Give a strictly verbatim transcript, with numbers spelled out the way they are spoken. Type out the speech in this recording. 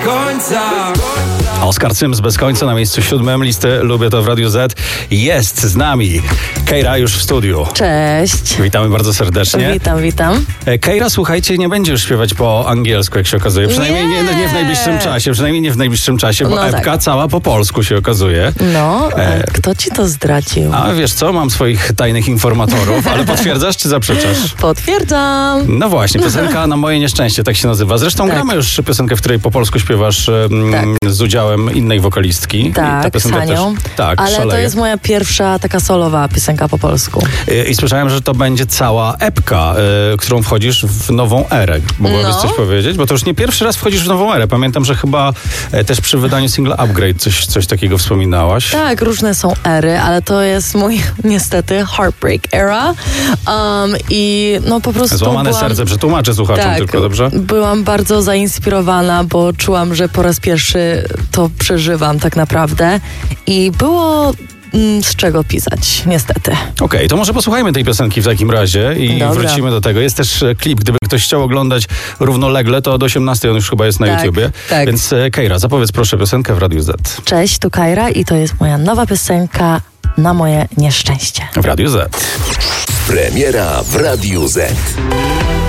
końca. Oskar Cyms bez końca na miejscu siódmym listy Lubię to w Radiu Z. Jest z nami Keira już w studiu. Cześć. Witamy bardzo serdecznie. Witam, witam. Keira, słuchajcie, nie będzie już śpiewać po angielsku, jak się okazuje. Przynajmniej nie, Nie. nie w najbliższym czasie. Przynajmniej nie w najbliższym czasie, bo No epka tak. cała po polsku się okazuje. No, a E. kto ci to zdradził? A wiesz co, mam swoich tajnych informatorów, ale potwierdzasz czy zaprzeczasz? Potwierdzam. No właśnie, piosenka Na moje nieszczęście, tak się nazywa. Zresztą Tak. gramy już piosenkę, w której po polsku śpiewasz em, Tak. z udziałem innej wokalistki. I ta Tak, z piosenka Hanią. też, tak, Ale szaleje. to jest moja pierwsza taka solowa piosenka po polsku. I, I słyszałem, że to będzie cała epka, y, którą wchodzisz w nową erę. Mogłabyś No. coś powiedzieć? Bo to już nie pierwszy raz wchodzisz w nową erę. Pamiętam, że chyba e, też przy wydaniu singla Upgrade coś, coś takiego wspominałaś. Tak, różne są ery, ale to jest mój niestety heartbreak era. Um, I no po prostu Złamane byłam... serce, przetłumaczę słuchaczom Tak, tylko, dobrze? byłam bardzo zainspirowana, bo czułam, że po raz pierwszy to przeżywam tak naprawdę i było mm, z czego pisać, niestety. Okej, to może posłuchajmy tej piosenki w takim razie i Dobra. wrócimy do tego. Jest też e, klip, gdyby ktoś chciał oglądać równolegle, to od osiemnastej on już chyba jest na Tak, YouTubie. tak. Więc e, Keira, zapowiedz proszę piosenkę w Radiu Z. Cześć, tu Keira i to jest moja nowa piosenka Na moje nieszczęście. W Radiu Z. Premiera w Radiu Z.